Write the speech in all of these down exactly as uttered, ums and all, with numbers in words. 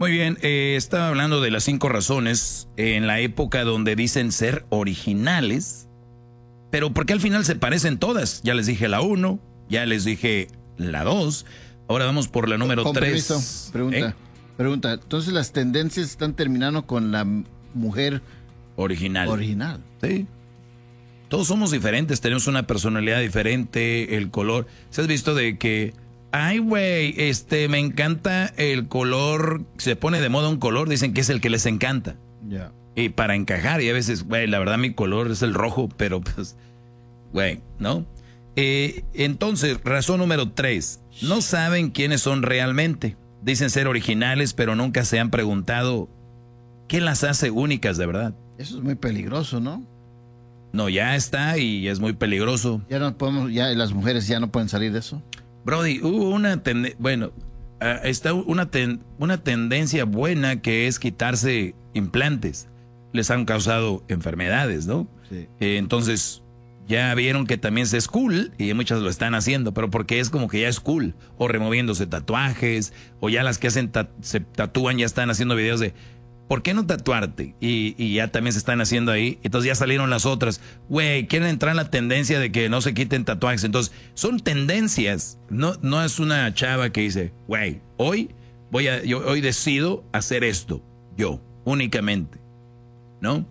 Muy bien, eh, estaba hablando de las cinco razones en la época donde dicen ser originales, pero porque al final se parecen todas. Ya les dije la uno, ya les dije la dos, ahora vamos por la número Con tres. permiso, pregunta, ¿Eh? pregunta. Entonces las tendencias están terminando con la mujer Original. original. Sí. Todos somos diferentes, tenemos una personalidad diferente, el color. ¿Se has visto de que, ay, güey, este, me encanta el color, se pone de moda un color, dicen que es el que les encanta. Ya. Yeah. Y para encajar, y a veces, güey, la verdad mi color es el rojo, pero pues, güey, ¿no? Eh, entonces, razón número tres, no saben quiénes son realmente. Dicen ser originales, pero nunca se han preguntado qué las hace únicas de verdad. Eso es muy peligroso, ¿no? No, ya está y es muy peligroso. Ya no podemos, ya las mujeres ya no pueden salir de eso. Brody, hubo una tendencia, bueno, uh, está una, ten una tendencia buena que es quitarse implantes. Les han causado enfermedades, ¿no? Sí. Eh, entonces, ya vieron que también es cool y muchas lo están haciendo, pero porque es como que ya es cool. O removiéndose tatuajes, o ya las que hacen ta se tatúan ya están haciendo videos de ¿por qué no tatuarte? Y, y ya también se están haciendo ahí. Entonces ya salieron las otras. Güey, quieren entrar en la tendencia de que no se quiten tatuajes. Entonces, son tendencias. No, no es una chava que dice, güey, hoy voy a, yo hoy decido hacer esto. Yo, únicamente. ¿No?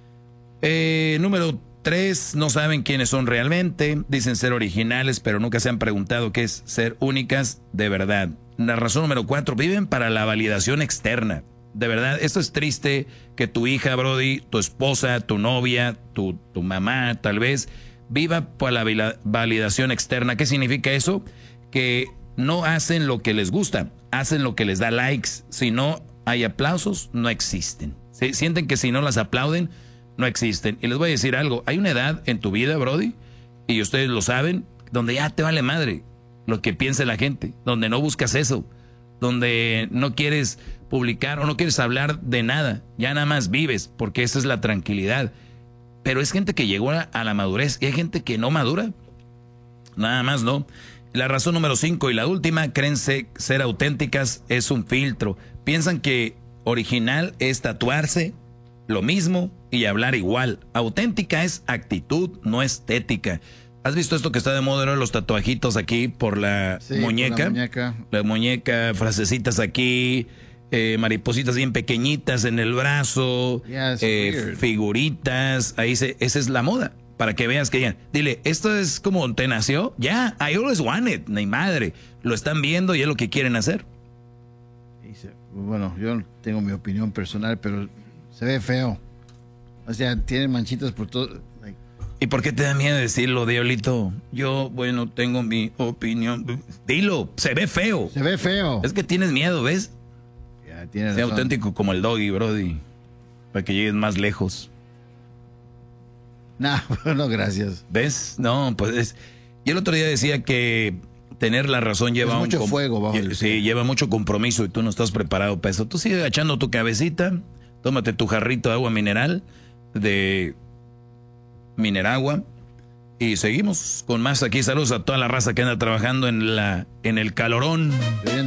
Eh, número tres, no saben quiénes son realmente. Dicen ser originales, pero nunca se han preguntado qué es ser únicas de verdad. La razón número cuatro, viven para la validación externa. De verdad, esto es triste que tu hija, Brody, tu esposa, tu novia, tu, tu mamá, tal vez, viva por la validación externa. ¿Qué significa eso? Que no hacen lo que les gusta, hacen lo que les da likes. Si no hay aplausos, no existen. ¿Sí? Sienten que si no las aplauden, no existen. Y les voy a decir algo, hay una edad en tu vida, Brody, y ustedes lo saben, donde ya te vale madre lo que piense la gente, donde no buscas eso, donde no quieres publicar o no quieres hablar de nada, ya nada más vives, porque esa es la tranquilidad. Pero es gente que llegó a, a la madurez y hay gente que no madura, nada más no. La razón número cinco y la última, creen ser auténticas es un filtro. Piensan que original es tatuarse lo mismo y hablar igual. Auténtica es actitud, no estética. ¿Has visto esto que está de moda, ¿no? Los tatuajitos aquí por la sí, muñeca? Por la muñeca. La muñeca, frasecitas aquí, eh, maripositas bien pequeñitas en el brazo, yeah, eh, figuritas, ahí se, esa es la moda. Para que veas que digan, dile, esto es como te nació, ya, yeah, I always want it, ni madre. Lo están viendo y es lo que quieren hacer. Bueno, yo tengo mi opinión personal, pero se ve feo. O sea, tiene manchitas por todo. Like... ¿Y por qué te da miedo decirlo, Diablito? Yo, bueno, tengo mi opinión. Dilo, se ve feo. Se ve feo. Es que tienes miedo, ¿ves? Ya, tienes sea razón. auténtico como el Doggy, Brody, para que llegues más lejos. No, no, gracias. ¿Ves? No, pues es... Y el otro día decía que tener la razón lleva es mucho un fuego bajo el... Sí, lleva mucho compromiso y tú no estás preparado para eso. Tú sigue agachando tu cabecita, tómate tu jarrito de agua mineral de Mineragua y seguimos con más aquí. Saludos a toda la raza que anda trabajando en la en el calorón.